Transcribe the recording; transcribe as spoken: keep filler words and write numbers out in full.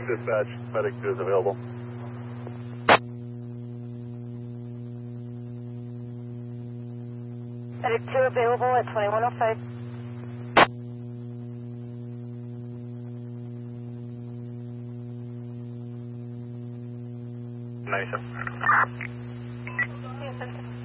Dispatch, medic two is available. Medic two available at twenty-one oh five. ninety-seven. Yes,